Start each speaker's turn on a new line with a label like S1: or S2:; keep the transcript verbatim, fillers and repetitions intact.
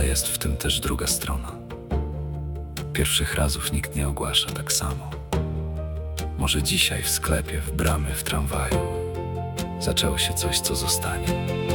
S1: ale jest w tym też druga strona. Pierwszych razów nikt nie ogłasza tak samo. Może dzisiaj w sklepie, w bramie, w tramwaju zaczęło się coś, co zostanie.